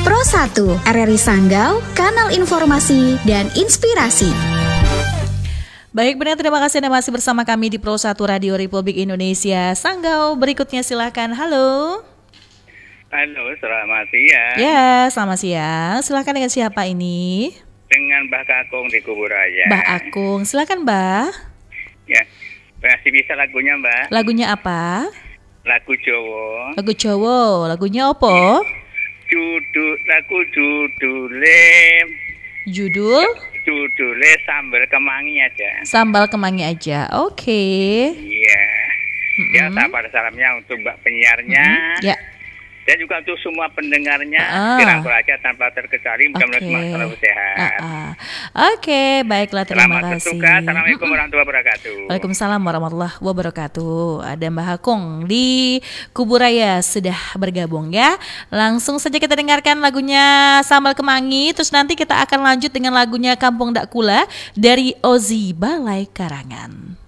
Pro 1 RRI Sanggau, kanal informasi dan inspirasi. Baik, benar, terima kasih Anda masih bersama kami di Pro 1 Radio Republik Indonesia Sanggau. Berikutnya silakan. Halo. Halo, selamat siang. Ya, selamat siang. Silakan, dengan siapa ini? Dengan Mbah Kakung di Kuburaya. Mbah Akung, silakan Mbah. Ya, masih bisa lagunya Mbak? Lagunya apa? Lagu Jawa. Lagu Jawa. Lagunya apa? Lagu judulnya Sambal Kemangi aja. Sambal Kemangi aja. Oke. Iya. Ya, salamnya untuk Mbak penyiarnya. Ya. Dan juga untuk semua pendengarnya, dirangkul aja tanpa terkecuali, mudah-mudahan semua selalu sehat. Oke, baiklah, terima kasih. Bertugas. Assalamualaikum warahmatullahi wabarakatuh. Waalaikumsalam warahmatullahi wabarakatuh. Ada Mbah Akung di Kuburaya sudah bergabung ya. Langsung saja kita dengarkan lagunya Sambal Kemangi. Terus nanti kita akan lanjut dengan lagunya Kampung Dak Kula dari Ozi Balai Karangan.